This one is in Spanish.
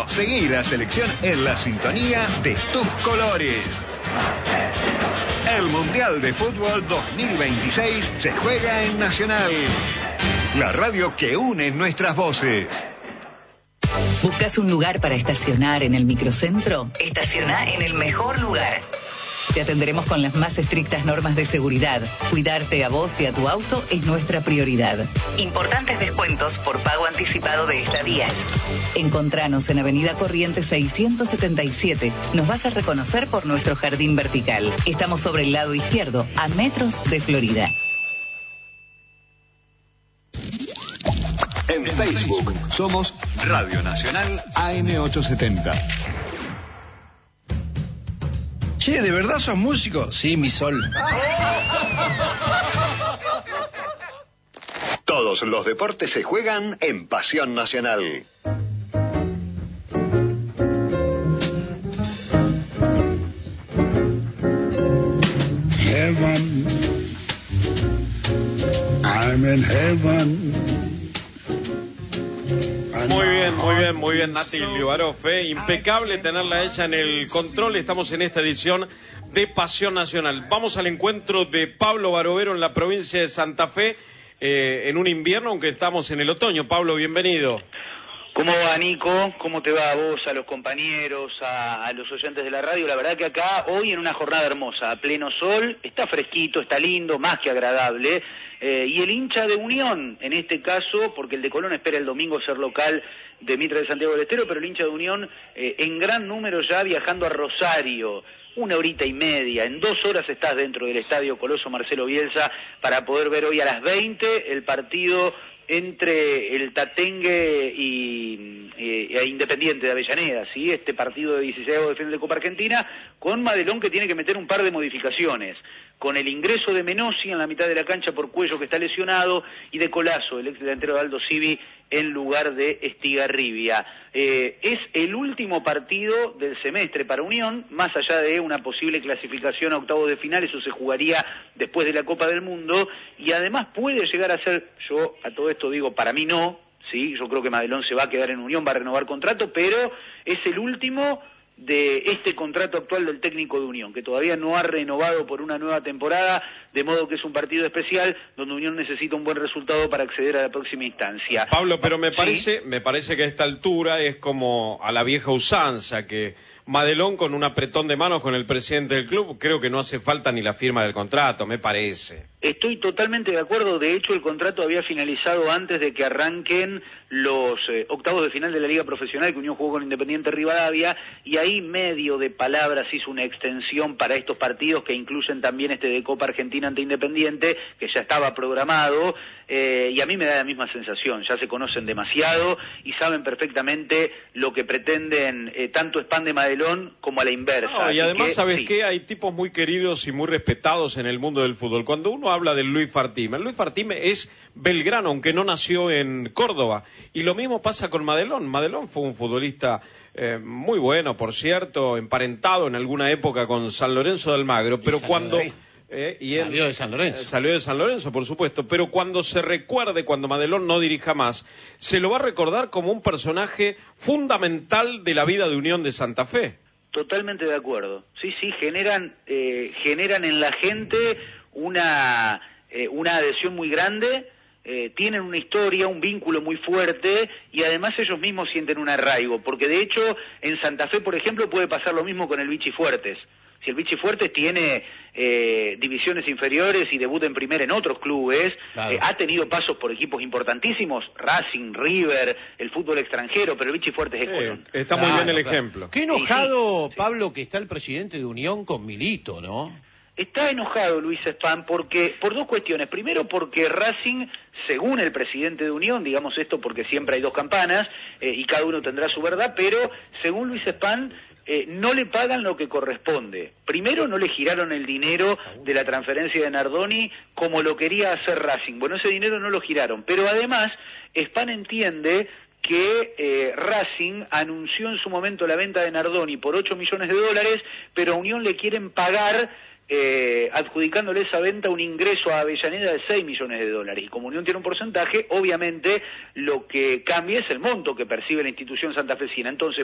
Unido. Seguí la selección en la sintonía de tus colores. El Mundial de Fútbol 2026 se juega en Nacional. La radio que une nuestras voces. ¿Buscas un lugar para estacionar en el microcentro? Estaciona en el mejor lugar. Te atenderemos con las más estrictas normas de seguridad. Cuidarte a vos y a tu auto es nuestra prioridad. Importantes descuentos por pago anticipado de estadías. Encontranos en Avenida Corrientes 677. Nos vas a reconocer por nuestro jardín vertical. Estamos sobre el lado izquierdo, a metros de Florida. En Facebook somos Radio Nacional AM870. Che, ¿de verdad sos músico? Sí, mi sol. Todos los deportes se juegan en Pasión Nacional. Heaven, I'm in heaven. Muy bien, Nati Liubarov, impecable tenerla ella en el control. Estamos en esta edición de Pasión Nacional. Vamos al encuentro de Pablo Barovero en la provincia de Santa Fe, en un invierno, aunque estamos en el otoño. Pablo, bienvenido. ¿Cómo va, Nico? ¿Cómo te va a vos, a los compañeros, a los oyentes de la radio? La verdad que acá, hoy en una jornada hermosa, a pleno sol, está fresquito, está lindo, más que agradable. Y el hincha de Unión, en este caso, porque el de Colón espera el domingo ser local de Mitra de Santiago del Estero, pero el hincha de Unión en gran número ya viajando a Rosario, 1 horita y media, en 2 horas estás dentro del Estadio Coloso Marcelo Bielsa para poder ver hoy a las 20 el partido entre el Tatengue e Independiente de Avellaneda, ¿sí? Este partido de 16 de final de Copa Argentina, con Madelón que tiene que meter un par de modificaciones, con el ingreso de Menossi en la mitad de la cancha por Cuello, que está lesionado, y de Colazo, el ex delantero de Aldo Civi, en lugar de Estigarribia. Es el último partido del semestre para Unión, más allá de una posible clasificación a octavos de final, eso se jugaría después de la Copa del Mundo, y además puede llegar a ser, yo a todo esto digo, para mí no, ¿sí? Yo creo que Madelón se va a quedar en Unión, va a renovar contrato, pero es el último de este contrato actual del técnico de Unión, que todavía no ha renovado por una nueva temporada, de modo que es un partido especial donde Unión necesita un buen resultado para acceder a la próxima instancia. Pablo, pero me parece que a esta altura es como a la vieja usanza, que Madelón con un apretón de manos con el presidente del club, creo que no hace falta ni la firma del contrato, me parece. Estoy totalmente de acuerdo, de hecho el contrato había finalizado antes de que arranquen los octavos de final de la Liga Profesional, que Unión jugó con Independiente Rivadavia, y ahí medio de palabras hizo una extensión para estos partidos que incluyen también este de Copa Argentina ante Independiente, que ya estaba programado, y a mí me da la misma sensación, ya se conocen demasiado y saben perfectamente lo que pretenden tanto Spán de Madelón como a la inversa. No, y además, ¿sabes qué? Hay tipos muy queridos y muy respetados en el mundo del fútbol. Cuando uno habla del Luis Fartime, el Luis Fartime es belgrano, aunque no nació en Córdoba, y lo mismo pasa con Madelón. Madelón fue un futbolista muy bueno, por cierto, emparentado en alguna época con San Lorenzo de Almagro, pero cuando... Salió de San Lorenzo. Salió de San Lorenzo, por supuesto, pero cuando se recuerde, cuando Madelón no dirija más, se lo va a recordar como un personaje fundamental de la vida de Unión de Santa Fe. Totalmente de acuerdo. Sí, generan en la gente una adhesión muy grande, tienen una historia, un vínculo muy fuerte, y además ellos mismos sienten un arraigo, porque de hecho en Santa Fe, por ejemplo, puede pasar lo mismo con el Vichy Fuertes. Si el Vichy Fuertes tiene divisiones inferiores y debuta en primera en otros clubes, claro. Ha tenido pasos por equipos importantísimos, Racing, River, el fútbol extranjero, pero el Vichy Fuertes es Colón. Está muy bien el ejemplo. Qué enojado, Pablo, que está el presidente de Unión con Milito, ¿no? Está enojado Luis Spán por 2 cuestiones. Primero porque Racing, según el presidente de Unión, digamos esto porque siempre hay 2 campanas y cada uno tendrá su verdad, pero según Luis Spán no le pagan lo que corresponde. Primero no le giraron el dinero de la transferencia de Nardoni como lo quería hacer Racing. Bueno, ese dinero no lo giraron, pero además Spán entiende que Racing anunció en su momento la venta de Nardoni por $8 millones, pero a Unión le quieren pagar adjudicándole esa venta un ingreso a Avellaneda de $6 millones, y como Unión tiene un porcentaje, obviamente lo que cambia es el monto que percibe la institución santafesina. Entonces,